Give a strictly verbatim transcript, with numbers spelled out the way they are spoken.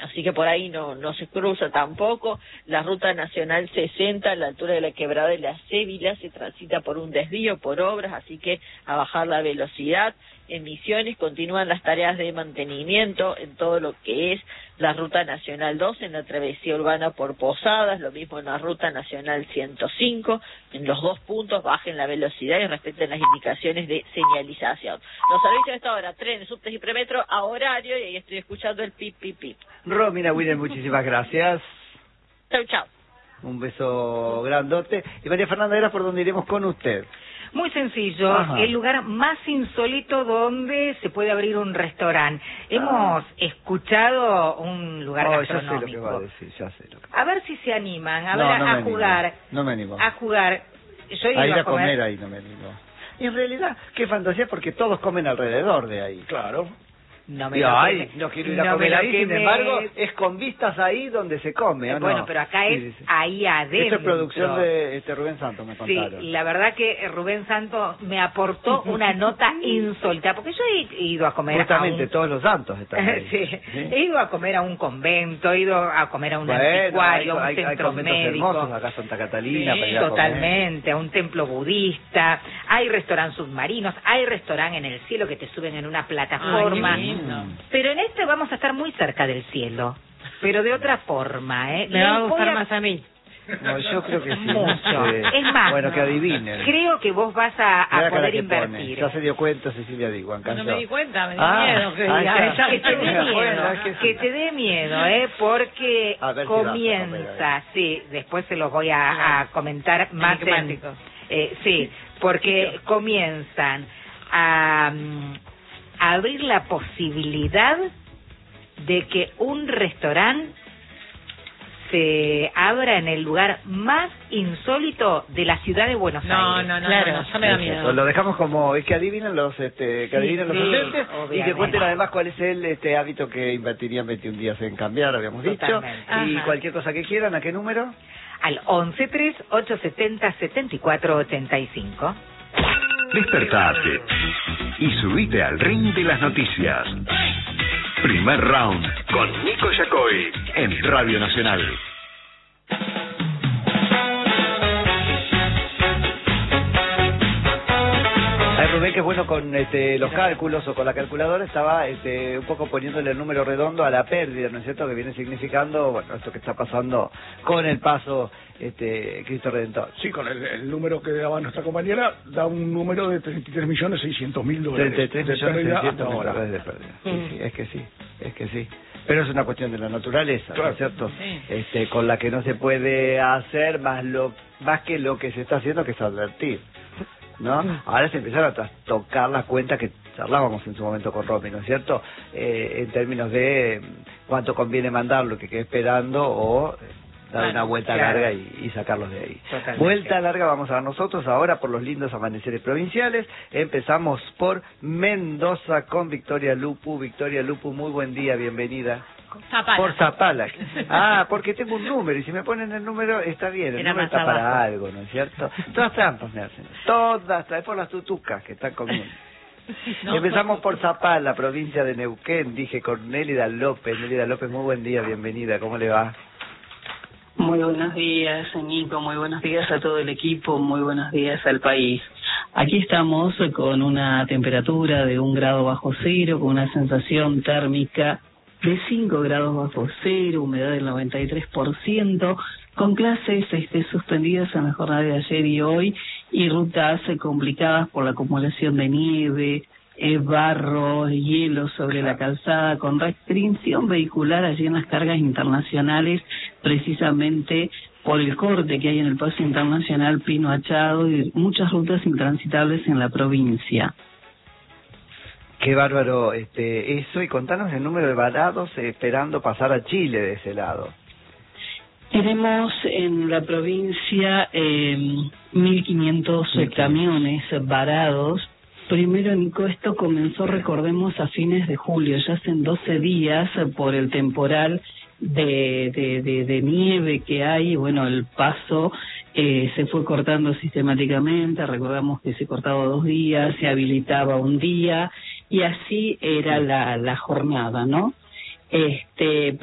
así que por ahí no no se cruza tampoco. La ruta nacional sesenta a la altura de la quebrada de la Cébila se transita por un desvío, por obras, así que a bajar la velocidad. En Misiones continúan las tareas de mantenimiento en todo lo que es la ruta nacional dos, en la travesía urbana por Posadas, lo mismo en la ruta nacional ciento cinco, en los dos puntos bajen la velocidad y respeten las indicaciones de señalización. Los servicios de esta hora, trenes, subtes y premetro a horario, y ahí estoy escuchando el pip, pip, pip. Romina William, muchísimas gracias. Chau, chau. Un beso grandote. Y María Fernanda, era por donde iremos con usted. Muy sencillo, Ajá. El lugar más insólito donde se puede abrir un restaurante. Ah. Hemos escuchado un lugar oh, gastronómico. Ya sé lo que va a decir, ya sé lo que... A ver si se animan, a no, ver no a jugar. Animo. No me animo. A jugar. Yo iba a ir a a comer. comer ahí no me animo. Y en realidad, qué fantasía, porque todos comen alrededor de ahí. Claro. No me Yo, lo ay, queme. no quiero ir a No comer me lo ahí, sin queme. embargo, es con vistas ahí donde se come, ¿o no? Bueno, pero acá es Sí, sí. ahí adentro. Esto es producción de este Rubén Santos, me contaron. Sí, la verdad que Rubén Santos me aportó una nota insólita, porque yo he ido a comer Justamente, a un... todos los santos están ahí. sí. ¿Sí? He ido a comer a un convento, he ido a comer a un Bueno, anticuario, a un hay, hay, centro hay conventos médico. hermosos, acá Santa Catalina, Sí, para ir a totalmente, a un templo budista, hay restaurantes submarinos, hay restaurante en el cielo que te suben en una plataforma. Ay, qué lindo. Pero en este vamos a estar muy cerca del cielo, pero de otra forma, ¿eh? Me va a Les gustar voy más a mí. No, yo creo que sí. Mucho. Eh, Es más, bueno, que adivinen. creo que vos vas a, Mira a la cara poder que pone. invertir. Ya se dio cuenta Cecilia Diguan. No me di cuenta, me dio Ah, miedo. Que, ah, diga, ya. Que te dé miedo, Bueno, es que sí. que te dé miedo, ¿eh? Porque A ver si vas a comienza, comer ahí. sí, después se los voy a, a comentar más en, Enigmático. eh, sí, porque comienzan a, mm, a abrir la posibilidad de que un restaurante se abra en el lugar más insólito de la ciudad de Buenos No, Aires. no, no, Claro. no, no, ya me da miedo. Eso, lo dejamos como, es que adivinen los, este, que Sí, adivinen los sí, oyentes y que obviamente. cuenten además cuál es el este hábito que invertirían veintiún días en cambiar, habíamos dicho. Totalmente. Y Ajá. cualquier cosa que quieran, ¿a qué número? Al once tres ocho setenta setenta y cuatro ochenta y cinco. Despertate y subite al ring de las noticias. Primer round con Nico Yacoy en Radio Nacional. Ay, Rubén, que bueno con este, los cálculos o con la calculadora, estaba este, un poco poniéndole el número redondo a la pérdida, ¿no es cierto? Que viene significando, bueno, esto que está pasando con el paso este, Cristo Redentor. Sí, con el, el número que daba nuestra compañera, da un número de treinta y tres millones seiscientos mil dólares. treinta y tres de millones pérdida seiscientos hasta mil ahora. dólares de pérdida. Sí, sí, es que sí, es que sí. Pero es una cuestión de la naturaleza, ¿no Claro. es cierto? Sí. Este, con la que no se puede hacer más lo más que lo que se está haciendo, que es advertir, ¿no? Ahora se empezaron a trastocar las cuentas que charlábamos en su momento con Romy, ¿no es cierto? Eh, en términos de cuánto conviene mandar lo que quede esperando o eh, dar Claro, una vuelta claro. larga y, y sacarlos de ahí. Totalmente. Vuelta larga vamos a dar nosotros ahora por los lindos amaneceres provinciales. Empezamos por Mendoza con Victoria Lupu. Victoria Lupu, muy buen día, bienvenida. Zapala. Por Zapala. Ah, porque tengo un número y si me ponen el número está bien, el Era número más está para abajo. algo, ¿no es cierto? Todas trampas me hacen, todas, es por las tutucas que están comiendo. No, Empezamos por Zapala, provincia de Neuquén, dije con Nélida López. Nélida López, muy buen día, bienvenida, ¿cómo le va? Muy buenos días, Nico, muy buenos días a todo el equipo, muy buenos días al país. Aquí estamos con una temperatura de un grado bajo cero, con una sensación térmica de cinco grados bajo cero, humedad del noventa y tres por ciento, con clases este, suspendidas en la jornada de ayer y hoy, y rutas eh, complicadas por la acumulación de nieve, eh, barro, hielo sobre la calzada, con restricción vehicular allí en las cargas internacionales, precisamente por el corte que hay en el paso internacional Pino Achado y muchas rutas intransitables en la provincia. Qué bárbaro este eso, y contanos el número de varados eh, esperando pasar a Chile de ese lado. Tenemos en la provincia eh, mil quinientos camiones varados. Primero, Nico, esto comenzó, recordemos, a fines de julio, ya hacen doce días por el temporal de, de, de, de nieve que hay. Bueno, el paso eh, se fue cortando sistemáticamente, recordamos que se cortaba dos días, se habilitaba un día, y así era la, la jornada, ¿no? Este,